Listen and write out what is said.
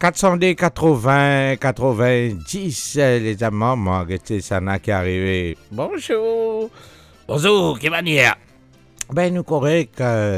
400D 80, 90, les amants, moi, c'est Sana qui est arrivé. Bonjour. Bonjour, quelle manière? Ben, nous correct,